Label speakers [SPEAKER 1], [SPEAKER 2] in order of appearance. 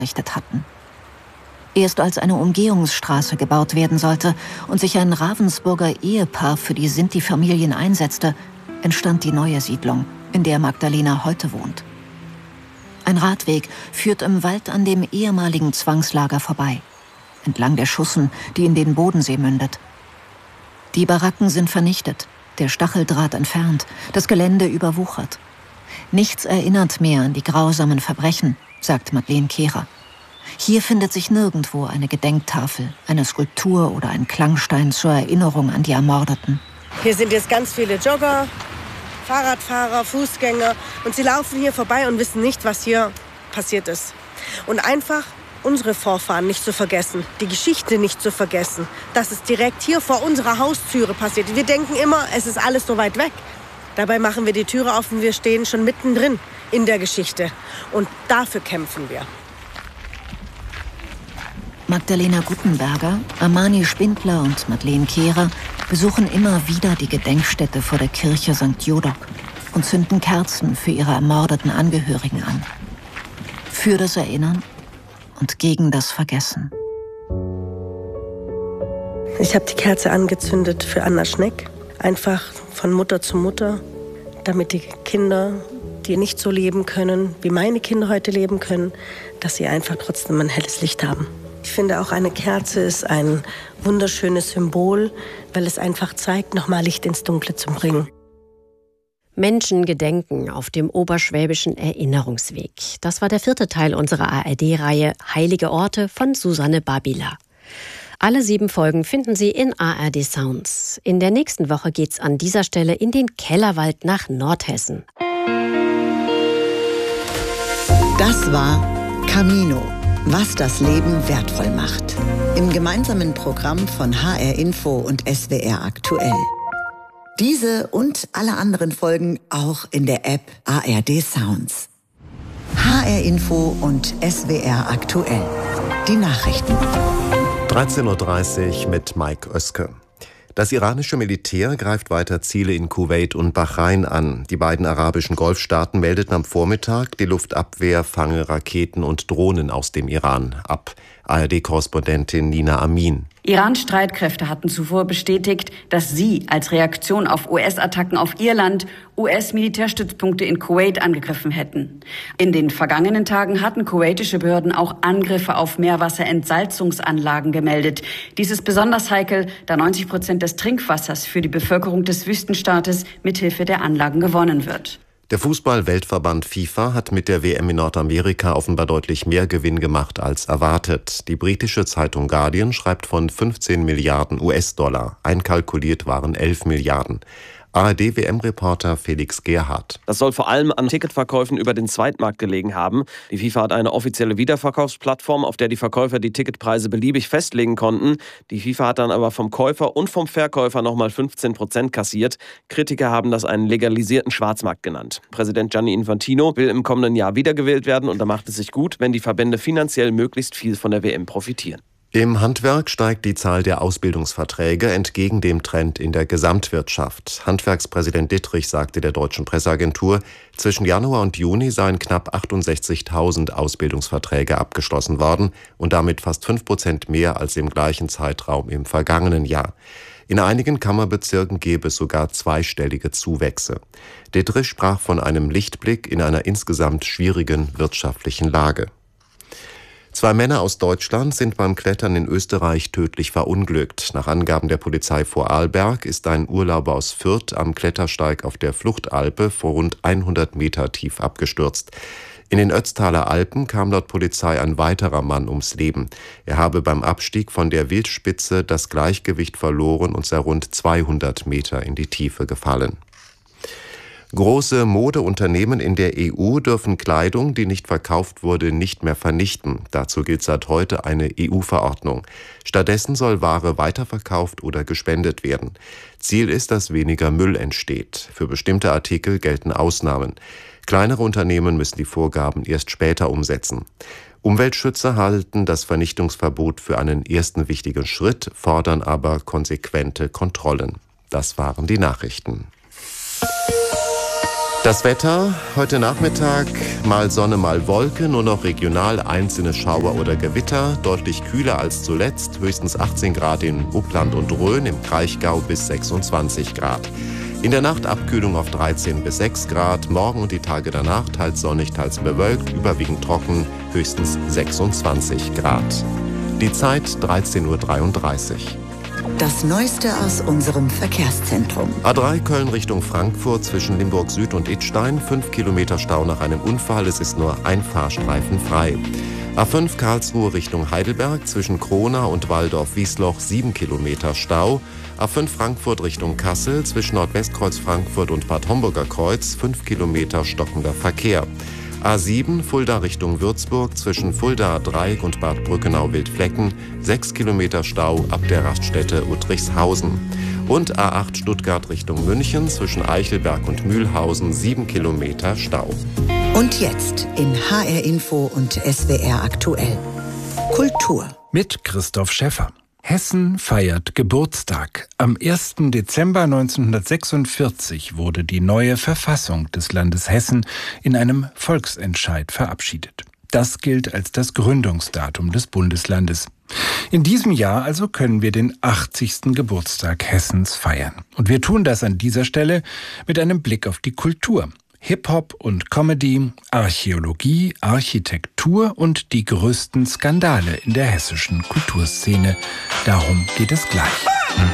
[SPEAKER 1] errichtet hatten. Erst als eine Umgehungsstraße gebaut werden sollte und sich ein Ravensburger Ehepaar für die Sinti-Familien einsetzte, entstand die neue Siedlung, in der Magdalena heute wohnt. Ein Radweg führt im Wald an dem ehemaligen Zwangslager vorbei, entlang der Schussen, die in den Bodensee mündet. Die Baracken sind vernichtet, der Stacheldraht entfernt, das Gelände überwuchert. Nichts erinnert mehr an die grausamen Verbrechen, sagt Madeleine Kehrer. Hier findet sich nirgendwo eine Gedenktafel, eine Skulptur oder ein Klangstein zur Erinnerung an die Ermordeten.
[SPEAKER 2] Hier sind jetzt ganz viele Jogger, Fahrradfahrer, Fußgänger und sie laufen hier vorbei und wissen nicht, was hier passiert ist. Und einfach unsere Vorfahren nicht zu vergessen, die Geschichte nicht zu vergessen, dass es direkt hier vor unserer Haustüre passiert. Wir denken immer, es ist alles so weit weg. Dabei machen wir die Türe auf und wir stehen schon mittendrin in der Geschichte. Und dafür kämpfen wir.
[SPEAKER 1] Magdalena Guttenberger, Amani Spindler und Madeleine Kehrer besuchen immer wieder die Gedenkstätte vor der Kirche St. Jodok und zünden Kerzen für ihre ermordeten Angehörigen an. Für das Erinnern und gegen das Vergessen.
[SPEAKER 2] Ich habe die Kerze angezündet für Anna Schneck. Einfach von Mutter zu Mutter, damit die Kinder, die nicht so leben können, wie meine Kinder heute leben können, dass sie einfach trotzdem ein helles Licht haben. Ich finde auch, eine Kerze ist ein wunderschönes Symbol, weil es einfach zeigt, nochmal Licht ins Dunkle zu bringen.
[SPEAKER 3] Menschen gedenken auf dem Oberschwäbischen Erinnerungsweg. Das war der 4. Teil unserer ARD-Reihe Heilige Orte von Susanne Babila. Alle 7 Folgen finden Sie in ARD Sounds. In der nächsten Woche geht's an dieser Stelle in den Kellerwald nach Nordhessen.
[SPEAKER 4] Das war Camino. Was das Leben wertvoll macht. Im gemeinsamen Programm von HR Info und SWR Aktuell. Diese und alle anderen Folgen auch in der App ARD Sounds. HR Info und SWR Aktuell. Die Nachrichten.
[SPEAKER 5] 13:30 Uhr mit Mike Oeske. Das iranische Militär greift weiter Ziele in Kuwait und Bahrain an. Die beiden arabischen Golfstaaten meldeten am Vormittag, die Luftabwehr fange Raketen und Drohnen aus dem Iran ab. ARD-Korrespondentin Nina Amin.
[SPEAKER 6] Irans Streitkräfte hatten zuvor bestätigt, dass sie als Reaktion auf US-Attacken auf ihr Land US-Militärstützpunkte in Kuwait angegriffen hätten. In den vergangenen Tagen hatten kuwaitische Behörden auch Angriffe auf Meerwasserentsalzungsanlagen gemeldet. Dies ist besonders heikel, da 90% des Trinkwassers für die Bevölkerung des Wüstenstaates mithilfe der Anlagen gewonnen wird.
[SPEAKER 5] Der Fußball-Weltverband FIFA hat mit der WM in Nordamerika offenbar deutlich mehr Gewinn gemacht als erwartet. Die britische Zeitung Guardian schreibt von 15 Milliarden US-Dollar. Einkalkuliert waren 11 Milliarden. ARD-WM-Reporter Felix Gerhardt.
[SPEAKER 7] Das soll vor allem an Ticketverkäufen über den Zweitmarkt gelegen haben. Die FIFA hat eine offizielle Wiederverkaufsplattform, auf der die Verkäufer die Ticketpreise beliebig festlegen konnten. Die FIFA hat dann aber vom Käufer und vom Verkäufer nochmal 15% kassiert. Kritiker haben das einen legalisierten Schwarzmarkt genannt. Präsident Gianni Infantino will im kommenden Jahr wiedergewählt werden und da macht es sich gut, wenn die Verbände finanziell möglichst viel von der WM profitieren.
[SPEAKER 5] Im Handwerk steigt die Zahl der Ausbildungsverträge entgegen dem Trend in der Gesamtwirtschaft. Handwerkspräsident Dittrich sagte der Deutschen Presseagentur, zwischen Januar und Juni seien knapp 68.000 Ausbildungsverträge abgeschlossen worden und damit fast 5% mehr als im gleichen Zeitraum im vergangenen Jahr. In einigen Kammerbezirken gäbe es sogar zweistellige Zuwächse. Dittrich sprach von einem Lichtblick in einer insgesamt schwierigen wirtschaftlichen Lage. 2 Männer aus Deutschland sind beim Klettern in Österreich tödlich verunglückt. Nach Angaben der Polizei Vorarlberg ist ein Urlauber aus Fürth am Klettersteig auf der Fluchtalpe vor rund 100 Meter tief abgestürzt. In den Ötztaler Alpen kam laut Polizei ein weiterer Mann ums Leben. Er habe beim Abstieg von der Wildspitze das Gleichgewicht verloren und sei rund 200 Meter in die Tiefe gefallen. Große Modeunternehmen in der EU dürfen Kleidung, die nicht verkauft wurde, nicht mehr vernichten. Dazu gilt seit heute eine EU-Verordnung. Stattdessen soll Ware weiterverkauft oder gespendet werden. Ziel ist, dass weniger Müll entsteht. Für bestimmte Artikel gelten Ausnahmen. Kleinere Unternehmen müssen die Vorgaben erst später umsetzen. Umweltschützer halten das Vernichtungsverbot für einen ersten wichtigen Schritt, fordern aber konsequente Kontrollen. Das waren die Nachrichten. Das Wetter, heute Nachmittag mal Sonne, mal Wolke, nur noch regional einzelne Schauer oder Gewitter, deutlich kühler als zuletzt, höchstens 18 Grad in Uppland und Rhön, im Kraichgau bis 26 Grad. In der Nacht Abkühlung auf 13 bis 6 Grad, morgen und die Tage danach teils sonnig, teils bewölkt, überwiegend trocken, höchstens 26 Grad. Die Zeit 13:33 Uhr.
[SPEAKER 4] Das Neueste aus unserem Verkehrszentrum.
[SPEAKER 5] A3 Köln Richtung Frankfurt zwischen Limburg Süd und Idstein. 5 Kilometer Stau nach einem Unfall. Es ist nur ein Fahrstreifen frei. A5 Karlsruhe Richtung Heidelberg zwischen Krona und Walldorf-Wiesloch. 7 Kilometer Stau. A5 Frankfurt Richtung Kassel zwischen Nordwestkreuz Frankfurt und Bad Homburger Kreuz. 5 Kilometer stockender Verkehr. A7 Fulda Richtung Würzburg zwischen Fulda Dreieck und Bad Brückenau-Wildflecken 6 Kilometer Stau ab der Raststätte Uttrichshausen. Und A8 Stuttgart Richtung München zwischen Eichelberg und Mühlhausen 7 Kilometer Stau.
[SPEAKER 4] Und jetzt in HR Info und SWR aktuell. Kultur.
[SPEAKER 8] Mit Christoph Schäffer. Hessen feiert Geburtstag. Am 1. Dezember 1946 wurde die neue Verfassung des Landes Hessen in einem Volksentscheid verabschiedet. Das gilt als das Gründungsdatum des Bundeslandes. In diesem Jahr also können wir den 80. Geburtstag Hessens feiern. Und wir tun das an dieser Stelle mit einem Blick auf die Kultur. Hip-Hop und Comedy, Archäologie, Architektur und die größten Skandale in der hessischen Kulturszene. Darum geht es gleich.